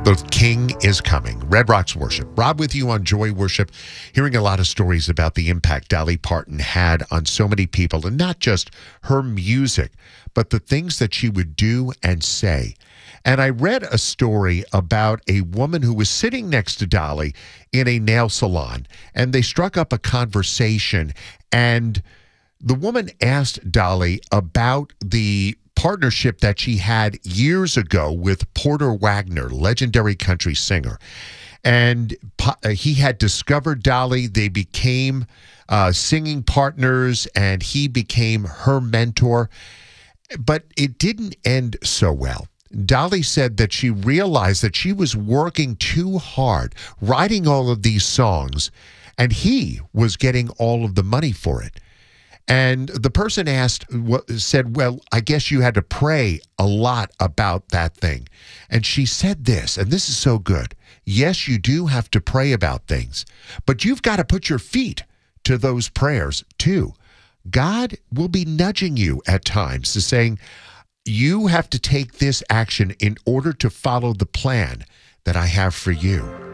The King is coming. Red Rocks Worship. Rob with you on Joy Worship, hearing a lot of stories about the impact Dolly Parton had on so many people, and not just her music, but the things that she would do and say. And I read a story about a woman who was sitting next to Dolly in a nail salon, and they struck up a conversation, and the woman asked Dolly about the partnership that she had years ago with Porter Wagner, legendary country singer. And he had discovered Dolly. They became singing partners, and he became her mentor. But it didn't end so well. Dolly said that she realized that she was working too hard, writing all of these songs, and he was getting all of the money for it. And the person said, well, I guess you had to pray a lot about that thing. And she said this, and this is so good. Yes, you do have to pray about things, but you've got to put your feet to those prayers too. God will be nudging you at times to saying, you have to take this action in order to follow the plan that I have for you.